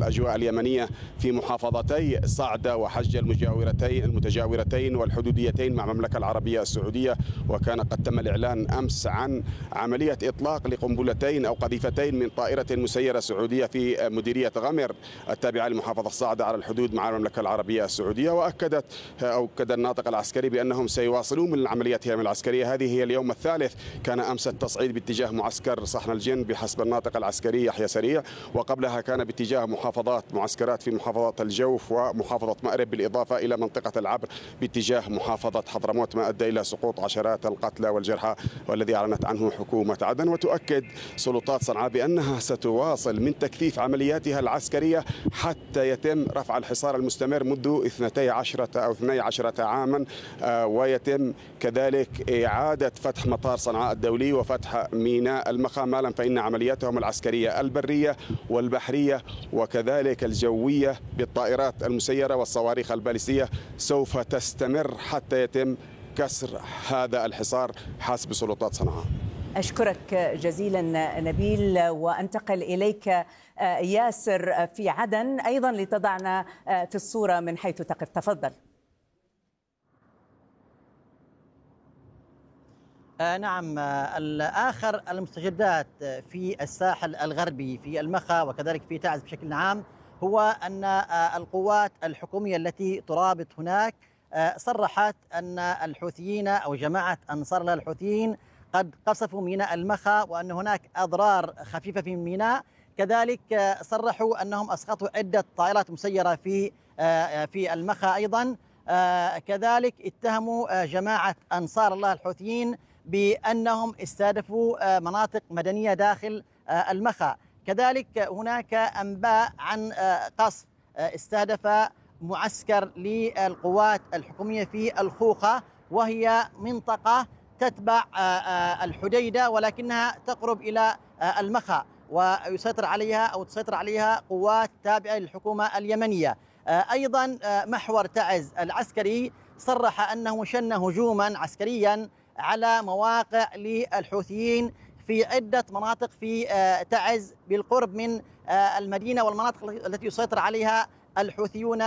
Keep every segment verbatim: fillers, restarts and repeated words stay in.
الأجواء اليمنية في محافظتي صعدة وحجة المجاورتين المتجاورتين والحدوديتين مع المملكة العربية السعودية. وكان قد تم الإعلان أمس عن عملية إطلاق لقنبلتين أو قذيفتين من طائرة مسيرة سعودية في مديرية غمر التابعة لمحافظة صعدة على الحدود مع المملكة العربية السعودية. وأكدت أو أكد الناطق العسكري بأنهم سيواصلون من عملياتهم العسكرية. هذه هي اليوم الثالث. كان أمس التصعيد باتجاه معسكر صحن الجن بحسب الناطق العسكري يحيى سريع، وقبلها كان باتجاه محافظات معسكرات في محافظات الجوف ومحافظة مأرب، بالإضافة إلى منطقة العبر باتجاه محافظة حضرموت، ما أدى إلى سقوط عشرات القتلى والجرحى والذي أعلنت عنه حكومة عدن. وتؤكد سلطات صنعاء بأنها ستواصل من تكثيف عملياتها العسكرية حتى يتم رفع الحصار المستمر منذ اثنتي عشرة أو اثني عشرة عاما، ويتم كذلك إعادة فتح مطار صنعاء الدولي وفتح ميناء المخا. مالا فإن عملياتهم العسكرية البرية والبحرية وكذلك الجوية بالطائرات المسيرة والصواريخ البالستية سوف تستمر حتى يتم كسر هذا الحصار حسب سلطات صنعاء. أشكرك جزيلا نبيل، وأنتقل إليك ياسر في عدن أيضا لتضعنا في الصورة من حيث تقف. تفضل. نعم، الآخر المستجدات في الساحل الغربي في المخا وكذلك في تعز بشكل عام هو أن القوات الحكومية التي ترابط هناك صرحت أن الحوثيين أو جماعة أنصار الله الحوثيين قد قصفوا ميناء المخا وأن هناك أضرار خفيفة في الميناء. كذلك صرحوا أنهم أسقطوا عدة طائرات مسيرة في في المخا أيضا. كذلك اتهموا جماعة أنصار الله الحوثيين بأنهم استهدفوا مناطق مدنية داخل المخا. كذلك هناك أنباء عن قصف استهدف معسكر للقوات الحكومية في الخوخة، وهي منطقة تتبع الحديدة ولكنها تقرب إلى المخا، ويسيطر عليها أو تسيطر عليها قوات تابعة للحكومة اليمنية. أيضا محور تعز العسكري صرح أنه شن هجوما عسكريا على مواقع للحوثيين في عدة مناطق في تعز بالقرب من المدينة والمناطق التي يسيطر عليها الحوثيون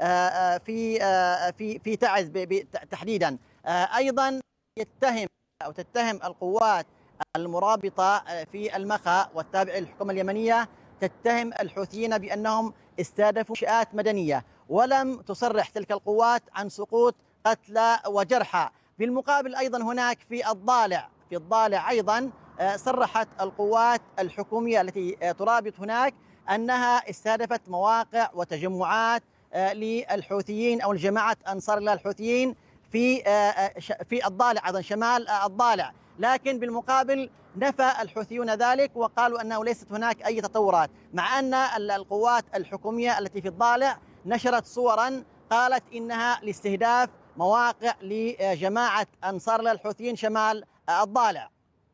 في في في تعز تحديدا. أيضا يتهم أو تتهم القوات المرابطة في المخا والتابعة للحكومة اليمنية تتهم الحوثيين بأنهم استهدفوا منشآت مدنية، ولم تصرح تلك القوات عن سقوط قتلى وجرحى. بالمقابل أيضا هناك في الضالع في الضالع أيضا صرحت القوات الحكومية التي ترابط هناك أنها استهدفت مواقع وتجمعات للحوثيين أو الجماعة أنصار الله الحوثيين في في الضالع أيضا شمال الضالع. لكن بالمقابل نفى الحوثيون ذلك وقالوا أنه ليست هناك أي تطورات، مع أن القوات الحكومية التي في الضالع نشرت صورا قالت إنها لاستهداف مواقع لجماعة أنصار الله الحوثيين شمال الضالع.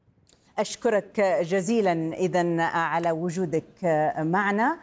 أشكرك جزيلا إذن على وجودك معنا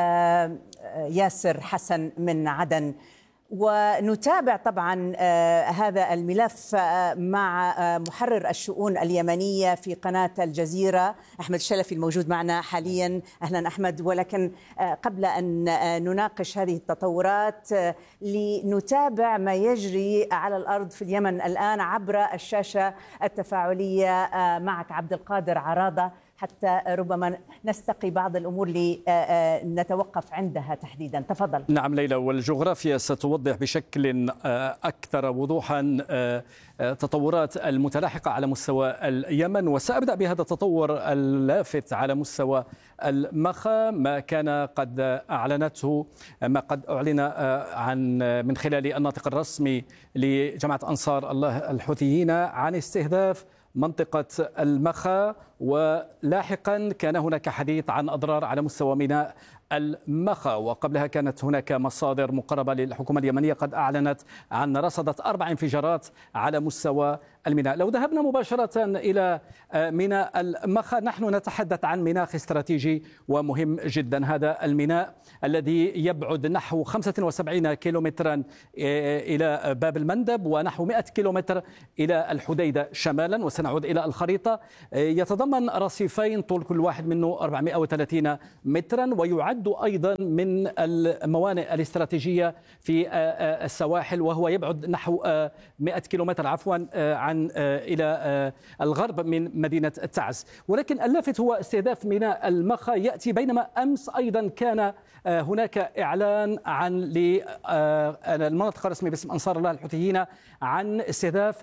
ياسر حسن من عدن. ونتابع طبعا هذا الملف مع محرر الشؤون اليمنية في قناة الجزيرة أحمد الشلفي الموجود معنا حاليا. أهلا أحمد. ولكن قبل أن نناقش هذه التطورات لنتابع ما يجري على الأرض في اليمن الآن عبر الشاشة التفاعلية معك عبد القادر عراضة، حتى ربما نستقي بعض الأمور لنتوقف عندها تحديدا. تفضل. نعم ليلى، والجغرافيا ستوضح بشكل أكثر وضوحا تطورات المتلاحقة على مستوى اليمن، وسأبدأ بهذا التطور اللافت على مستوى المخا، ما كان قد أعلنته ما قد أعلن عن من خلال الناطق الرسمي لجماعة أنصار الله الحوثيين عن استهداف منطقة المخا، ولاحقا كان هناك حديث عن أضرار على مستوى ميناء المخا. وقبلها كانت هناك مصادر مقربة للحكومة اليمنية قد أعلنت عن رصدت أربع انفجارات على مستوى الميناء. لو ذهبنا مباشرة إلى ميناء المخا، نحن نتحدث عن مناخ استراتيجي ومهم جدا. هذا الميناء الذي يبعد نحو خمسة وسبعين كيلومترا إلى باب المندب ونحو مئة كيلومتر إلى الحديدة شمالا، وسنعود إلى الخريطة. يتضمن رصيفين طول كل واحد منه أربعمئة وثلاثين مترا، ويعد يعد أيضا من الموانئ الاستراتيجية في السواحل، وهو يبعد نحو مئة كيلومتر عفوا عن إلى الغرب من مدينة تعز. ولكن اللافت هو استهداف ميناء المخا يأتي بينما أمس أيضا كان هناك إعلان عن للمنطقة الرسمية باسم أنصار الله الحوثيين عن استهداف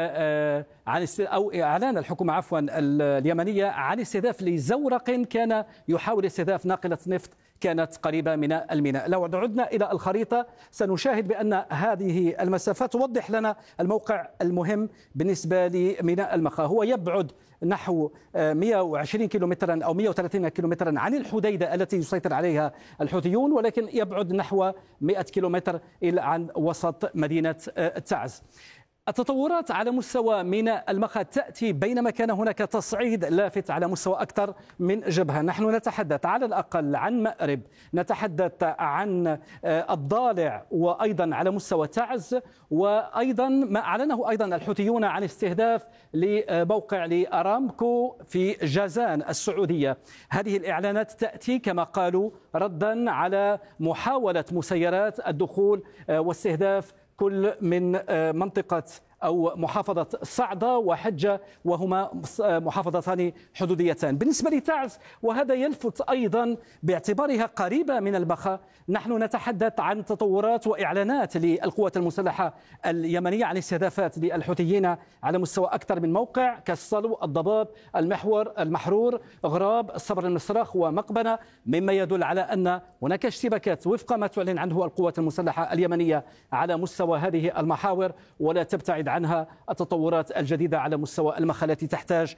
عن أو إعلان الحكومة عفوا اليمنية عن استهداف لزورق كان يحاول استهداف ناقلة نفط كانت قريبة من الميناء. لو عدنا إلى الخريطة سنشاهد بأن هذه المسافات توضح لنا الموقع المهم بالنسبة لميناء المخا. هو يبعد نحو مئة وعشرين كيلومترا أو مئة وثلاثين كيلومترا عن الحديدة التي يسيطر عليها الحوثيون، ولكن يبعد نحو مئة كيلومتر إلى عن وسط مدينة تعز. التطورات على مستوى ميناء المخا تأتي بينما كان هناك تصعيد لافت على مستوى أكثر من جبهة. نحن نتحدث على الأقل عن مأرب، نتحدث عن الضالع، وأيضا على مستوى تعز، وأيضا ما أعلنه أيضا الحوثيون عن استهداف لموقع لأرامكو في جازان السعودية. هذه الإعلانات تأتي كما قالوا ردا على محاولة مسيرات الدخول واستهداف كل من منطقة أو محافظة صعدة وحجة، وهما محافظتان حدوديتان. بالنسبة لتعز، وهذا يلفت أيضا باعتبارها قريبة من المخا، نحن نتحدث عن تطورات وإعلانات للقوات المسلحة اليمنية عن استهدافات للحوثيين على مستوى أكثر من موقع كالصلو، الضباب، المحور، المحرور، غراب، الصبر المصرخ ومقبنة، مما يدل على أن هناك اشتباكات وفق ما تعلن عنه القوات المسلحة اليمنية على مستوى هذه المحاور، ولا تبتعد عنها التطورات الجديدة على مستوى المخا التي تحتاج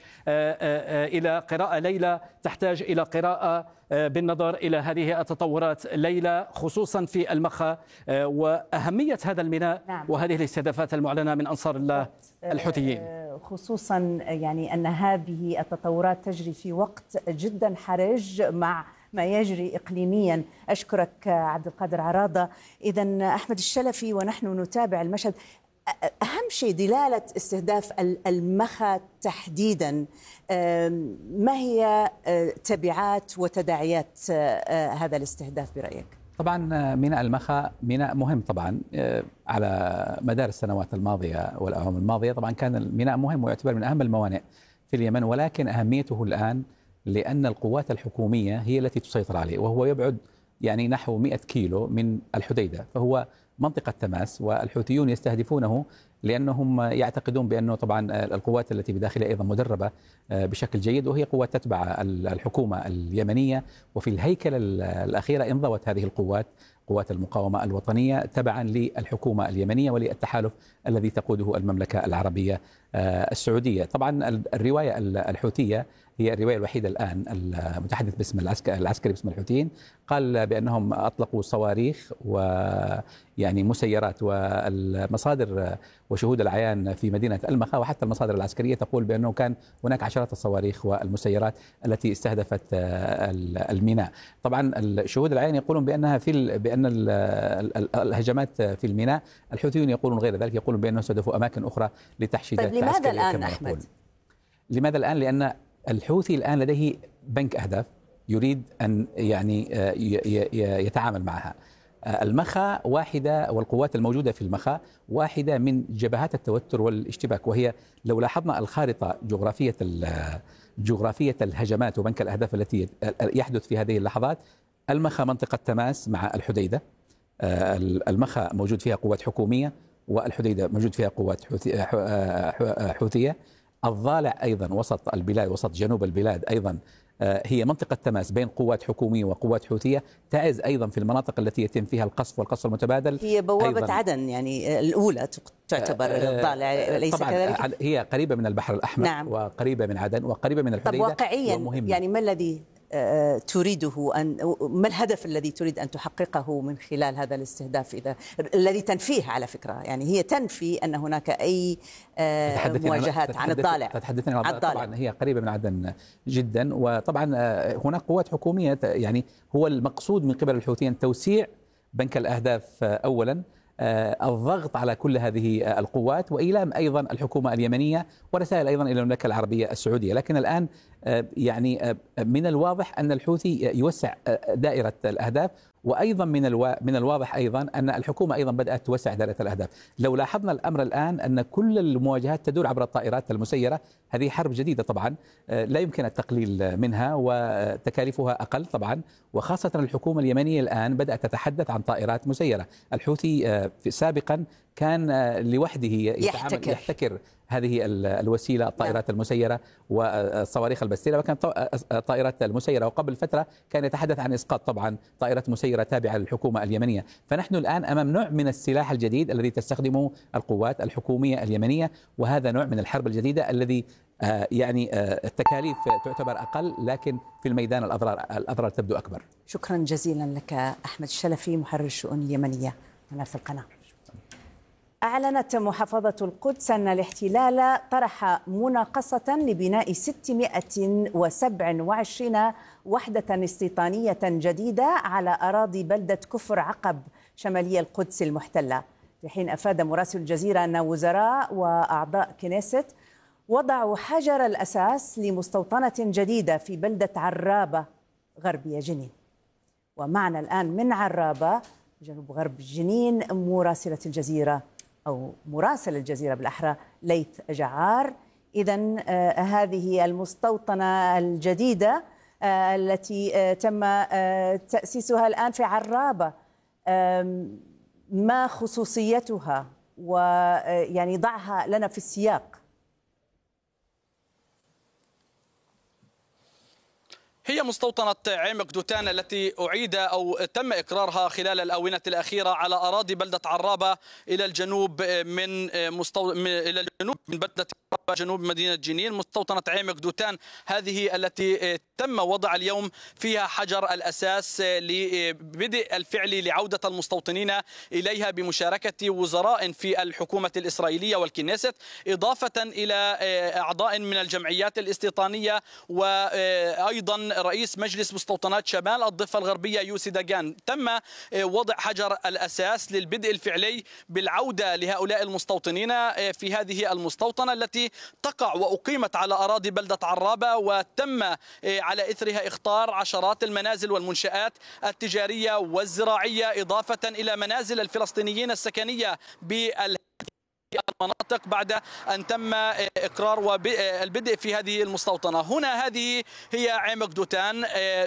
إلى قراءة ليلى، تحتاج إلى قراءة بالنظر إلى هذه التطورات ليلى، خصوصا في المخا وأهمية هذا الميناء. نعم. وهذه الاستهدافات المعلنة من أنصار الله الحوثيين، خصوصا يعني أن هذه التطورات تجري في وقت جدا حرج مع ما يجري إقليميا. أشكرك عبد القادر عراضة. إذن أحمد الشلفي ونحن نتابع المشهد، أهم شيء دلالة استهداف المخا تحديدا، ما هي تبعات وتداعيات هذا الاستهداف برأيك؟ طبعا ميناء المخا ميناء مهم طبعا على مدار السنوات الماضية والأعوام الماضية. طبعا كان الميناء مهم ويعتبر من أهم الموانئ في اليمن، ولكن أهميته الآن لأن القوات الحكومية هي التي تسيطر عليه، وهو يبعد يعني نحو مئة كيلو من الحديدة، فهو منطقة تماس، والحوثيون يستهدفونه لأنهم يعتقدون بأنه طبعا القوات التي بداخلها أيضا مدربة بشكل جيد، وهي قوات تتبع الحكومة اليمنية. وفي الهيكلة الأخيرة انضوت هذه القوات، قوات المقاومة الوطنية، تبعا للحكومة اليمنية وللتحالف الذي تقوده المملكة العربية السعودية. طبعا الرواية الحوثية هي الرواية الوحيدة الآن، المتحدث باسم العسكري العسكري باسم الحوثيين قال بأنهم أطلقوا صواريخ ويعني مسيرات، والمصادر وشهود العيان في مدينة المخا وحتى المصادر العسكرية تقول بأنه كان هناك عشرات الصواريخ والمسيرات التي استهدفت الميناء. طبعا الشهود العيان يقولون بأنها في بأن الهجمات في الميناء، الحوثيون يقولون غير ذلك، يقولون بأنهم استهدفوا أماكن أخرى لتحشيدات. طيب لماذا الآن أحمد؟ لماذا الآن؟ لأن الحوثي الآن لديه بنك أهداف يريد أن يعني يتعامل معها. المخا واحدة، والقوات الموجودة في المخا واحدة من جبهات التوتر والاشتباك، وهي لو لاحظنا الخارطة جغرافية جغرافية الهجمات وبنك الأهداف التي يحدث في هذه اللحظات، المخا منطقة تماس مع الحديدة، المخا موجود فيها قوات حكومية، والحديدة موجود فيها قوات حوثية. الضالع أيضا وسط البلاد، وسط جنوب البلاد أيضا هي منطقة تماس بين قوات حكومية وقوات حوثية. تعز أيضا في المناطق التي يتم فيها القصف والقصف المتبادل، هي بوابة عدن يعني الأولى تعتبر الضالع، ليس طبعا كذلك؟ هي قريبة من البحر الأحمر. نعم. وقريبة من عدن وقريبة من الحديدة. طب واقعيا يعني ما الذي تريده أن ما الهدف الذي تريد أن تحققه من خلال هذا الاستهداف، إذا الذي تنفيه على فكرة يعني هي تنفي أن هناك أي مواجهات عن الضالع؟ تتحدثين عن الضالع. طبعا هي قريبة من عدن جدا، وطبعا هناك قوات حكومية. يعني هو المقصود من قبل الحوثيين توسيع بنك الأهداف أولا، الضغط على كل هذه القوات وإيلام أيضا الحكومة اليمنية ورسائل أيضا إلى المملكة العربية السعودية. لكن الآن يعني من الواضح أن الحوثي يوسع دائرة الأهداف، وأيضا من الوا... من الواضح أيضا أن الحكومة أيضا بدأت توسع دائرة الأهداف. لو لاحظنا الأمر الآن أن كل المواجهات تدور عبر الطائرات المسيرة، هذه حرب جديدة طبعا لا يمكن التقليل منها وتكاليفها أقل طبعا، وخاصة الحكومة اليمنية الآن بدأت تتحدث عن طائرات مسيرة. الحوثي سابقا كان لوحده يحتكر, يحتكر هذه الوسيلة الطائرات نعم. المسيرة والصواريخ البستيرة، وكان طائرات المسيرة، وقبل فترة كان يتحدث عن إسقاط طبعا طائرات مسيرة تابعة للحكومة اليمنية. فنحن الآن أمام نوع من السلاح الجديد الذي تستخدمه القوات الحكومية اليمنية، وهذا نوع من الحرب الجديدة الذي يعني التكاليف تعتبر أقل، لكن في الميدان الأضرار الأضرار تبدو أكبر. شكرا جزيلا لك أحمد الشلفي محرر الشؤون اليمنية هنا في القناة. أعلنت محافظة القدس أن الاحتلال طرح مناقصة لبناء ستمائة وسبعة وعشرين وحدة استيطانية جديدة على أراضي بلدة كفر عقب شمالي القدس المحتلة، في حين أفاد مراسل الجزيرة أن وزراء وأعضاء كنيست وضعوا حجر الأساس لمستوطنة جديدة في بلدة عرابة غربية جنين. ومعنا الآن من عرابة جنوب غرب جنين مراسلة الجزيرة أو مراسل الجزيرة بالأحرى ليث جعار. إذن آه هذه المستوطنة الجديدة آه التي آه تم آه تأسيسها الآن في عرابة، آه ما خصوصيتها ويعني ضعها لنا في السياق؟ هي مستوطنة عمق دوتان التي أعيد أو تم إقرارها خلال الآونة الأخيرة على أراضي بلدة عرابة إلى الجنوب من مستو... إلى الجنوب من بلدة جنوب مدينة جنين. مستوطنة عمق دوتان هذه التي تم وضع اليوم فيها حجر الأساس لبدء الفعل لعودة المستوطنين إليها بمشاركة وزراء في الحكومة الإسرائيلية والكنيست، إضافة إلى أعضاء من الجمعيات الاستيطانية وأيضا رئيس مجلس مستوطنات شمال الضفة الغربية يوسي داغان. تم وضع حجر الأساس للبدء الفعلي بالعودة لهؤلاء المستوطنين في هذه المستوطنة التي تقع وأقيمت على أراضي بلدة عرابة، وتم على إثرها إخطار عشرات المنازل والمنشآت التجارية والزراعية، إضافة إلى منازل الفلسطينيين السكنية بال المناطق بعد أن تم إقرار والبدء في هذه المستوطنة. هنا هذه هي عمق دوتان،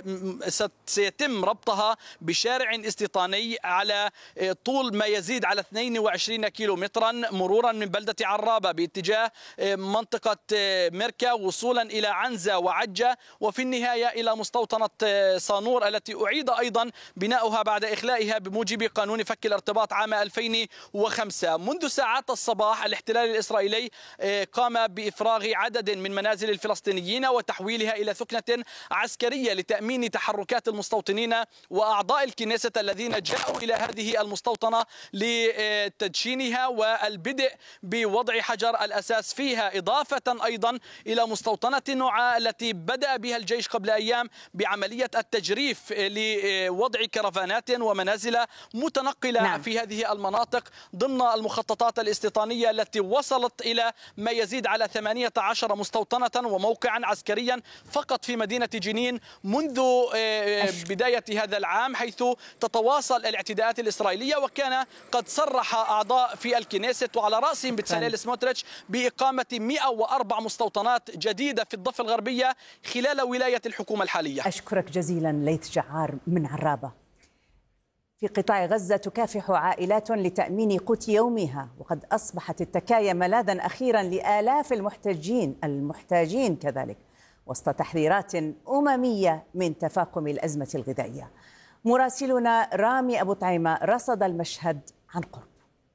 سيتم ربطها بشارع استيطاني على طول ما يزيد على اثنين وعشرين كيلو مترا مرورا من بلدة عرابة باتجاه منطقة مركا وصولا إلى عنزة وعجة، وفي النهاية إلى مستوطنة صانور التي أعيد أيضا بناؤها بعد إخلائها بموجب قانون فك الارتباط عام ألفين وخمسة. منذ ساعات الصباح الاحتلال الإسرائيلي قام بإفراغ عدد من منازل الفلسطينيين وتحويلها إلى ثكنة عسكرية لتأمين تحركات المستوطنين وأعضاء الكنيسة الذين جاءوا إلى هذه المستوطنة لتدشينها والبدء بوضع حجر الأساس فيها، إضافة أيضا إلى مستوطنة نوعا التي بدأ بها الجيش قبل أيام بعملية التجريف لوضع كرفانات ومنازل متنقلة نعم. في هذه المناطق ضمن المخططات الاستيطانية التي وصلت إلى ما يزيد على ثمانية عشر مستوطنة وموقعا عسكريا فقط في مدينة جنين منذ بداية هذا العام، حيث تتواصل الاعتداءات الإسرائيلية. وكان قد صرح أعضاء في الكنيست وعلى رأسهم بتساليل سموتريتش بإقامة مئة وأربع مستوطنات جديدة في الضفة الغربية خلال ولاية الحكومة الحالية. أشكرك جزيلا ليث جعار من عرابة. في قطاع غزة تكافح عائلات لتأمين قوت يومها، وقد أصبحت التكايا ملاذا أخيرا لآلاف المحتاجين المحتاجين كذلك، وسط تحذيرات أممية من تفاقم الأزمة الغذائية. مراسلنا رامي أبو طعيمة رصد المشهد عن قرب.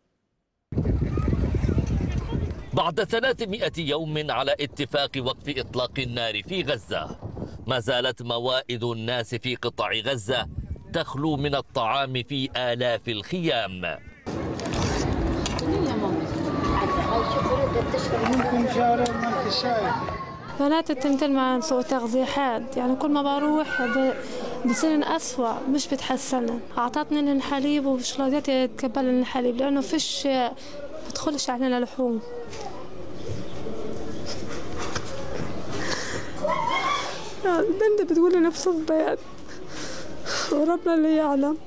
بعد ثلاثمائة يوم على اتفاق وقف إطلاق النار في غزة، ما زالت موائد الناس في قطاع غزة تخلو من الطعام في آلاف الخيام. بنات تمثل مع سوء تغذية حاد، يعني كل ما بروح بصير أسوأ مش بتحسن. أعطتني الحليب ومش راضية تقبل الحليب لأنه فيش بدخلش علينا لحوم. البنت بتقول نفس البيت وربنا اللي يعلم.